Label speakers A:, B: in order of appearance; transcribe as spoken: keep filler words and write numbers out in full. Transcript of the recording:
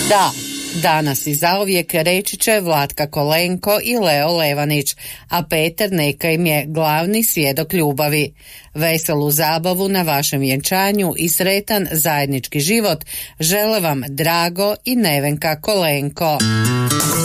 A: Da, danas i zauvijek reći će Vlatka Kolenko i Leo Levanić, a Peter neka im je glavni svjedok ljubavi. Veselu zabavu na vašem vjenčanju i sretan zajednički život žele vam Drago i Nevenka Kolenko.